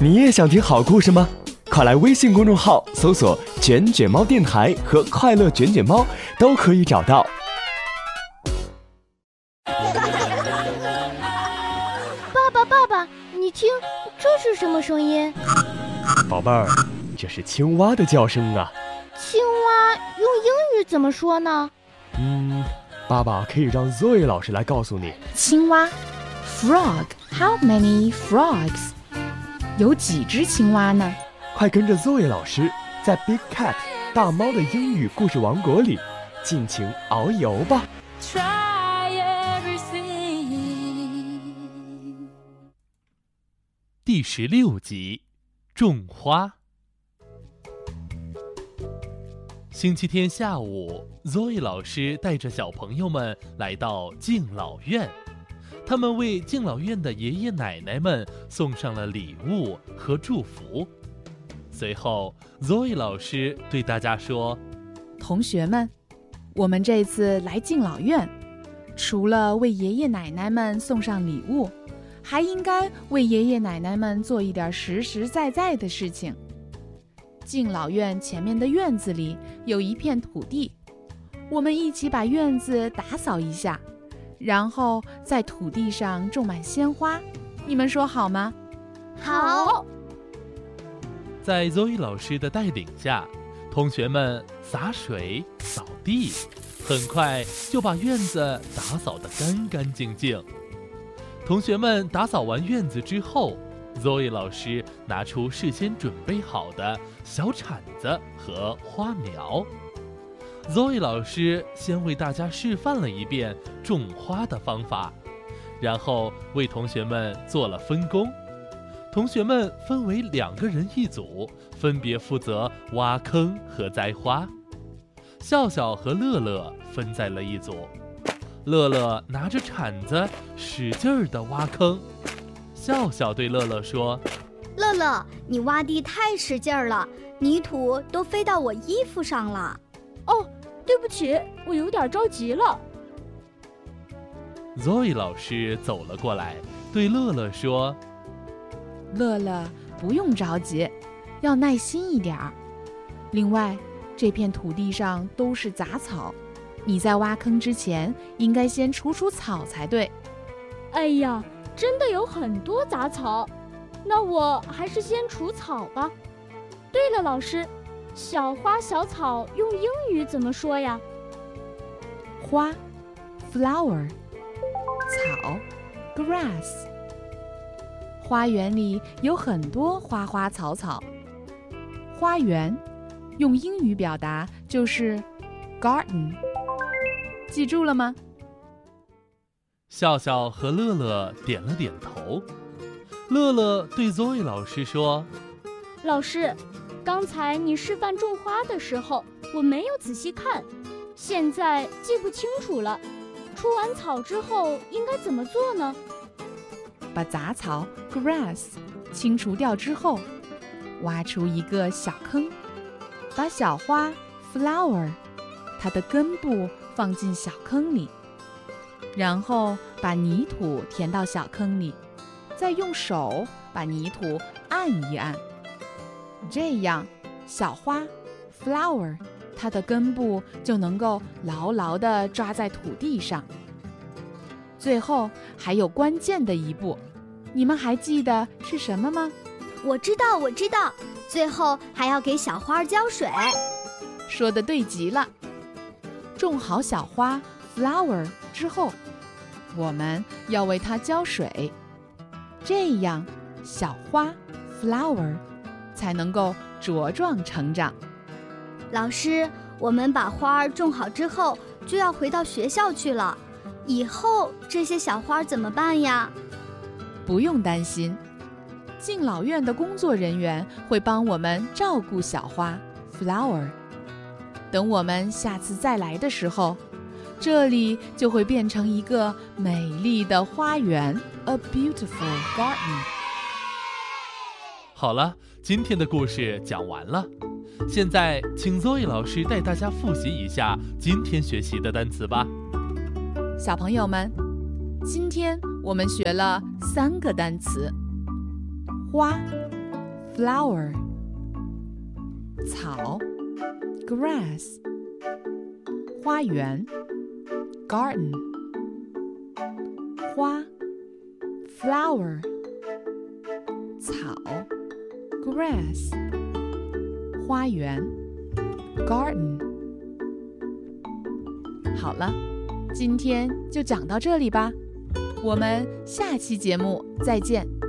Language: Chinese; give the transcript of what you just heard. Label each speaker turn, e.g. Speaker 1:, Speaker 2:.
Speaker 1: 你也想听好故事吗？快来微信公众号搜索卷卷猫电台和快乐卷卷猫，都可以找到。
Speaker 2: 爸爸，你听，这是什么声音？
Speaker 1: 宝贝儿，这是青蛙的叫声啊。
Speaker 2: 青蛙用英语怎么说呢？
Speaker 1: 爸爸可以让 Zoe 老师来告诉你。
Speaker 3: 青蛙 Frog. How many frogs? 有几只青蛙呢？
Speaker 1: 快跟着 Zoe 老师在 Big Cat 大猫的英语故事王国里尽情遨游吧。
Speaker 4: 第16集，种花。星期天下午 ，Zoe 老师带着小朋友们来到敬老院，他们为敬老院的爷爷奶奶们送上了礼物和祝福。随后 ，Zoe 老师对大家说：“
Speaker 3: 同学们，我们这次来敬老院，除了为爷爷奶奶们送上礼物，还应该为爷爷奶奶们做一点实实在在的事情。敬老院前面的院子里有一片土地，我们一起把院子打扫一下，然后在土地上种满鲜花，你们说好吗？”
Speaker 2: 好。
Speaker 4: 在 Zoe 老师的带领下，同学们洒水、扫地，很快就把院子打扫得干干净净。同学们打扫完院子之后， Zoe 老师拿出事先准备好的小铲子和花苗。Zoe 老师先为大家示范了一遍种花的方法，然后为同学们做了分工。同学们分为2个人一组，分别负责挖坑和栽花。笑笑和乐乐分在了一组，乐乐拿着铲子使劲儿地挖坑。笑笑对乐乐说：“
Speaker 5: 乐乐，你挖地太使劲儿了，泥土都飞到我衣服上了。”
Speaker 2: 哦，对不起，我有点着急了。
Speaker 4: Zoe 老师走了过来，对乐乐说：“
Speaker 3: 乐乐，不用着急，要耐心一点儿。另外，这片土地上都是杂草，你在挖坑之前应该先除除草才对。”
Speaker 2: 哎呀，真的有很多杂草，那我还是先除草吧。对了，老师，小花小草用英语怎么说呀？
Speaker 3: 花 flower， 草 grass。花园里有很多花花草草，花园用英语表达就是 garden， 记住了吗？
Speaker 4: 笑笑和乐乐点了点头。乐乐对 Zoe 老师说：“
Speaker 2: 老师，刚才你示范种花的时候，我没有仔细看，现在记不清楚了。除完草之后应该怎么做呢？”
Speaker 3: 把杂草 grass 清除掉之后，挖出一个小坑，把小花 flower 它的根部放进小坑里，然后把泥土填到小坑里，再用手把泥土按一按，这样小花 flower 它的根部就能够牢牢地抓在土地上。最后还有关键的一步，你们还记得是什么吗？
Speaker 5: 我知道，最后还要给小花浇水。
Speaker 3: 说得对极了。种好小花 flower 之后，我们要为它浇水，这样小花 flower 才能够茁壮成长。
Speaker 5: 老师，我们把花种好之后就要回到学校去了，以后这些小花怎么办呀？
Speaker 3: 不用担心，敬老院的工作人员会帮我们照顾小花 flower。等我们下次再来的时候，这里就会变成一个美丽的花园 ，a beautiful garden。
Speaker 4: 好了，今天的故事讲完了。现在请 Zoe 老师带大家复习一下今天学习的单词吧。
Speaker 3: 小朋友们，今天我们学了3个单词：花 flower 草 grass 花园 garden 花 flower 草 grass 花园 garden。 好了，今天就讲到这里吧，我们下期节目再见。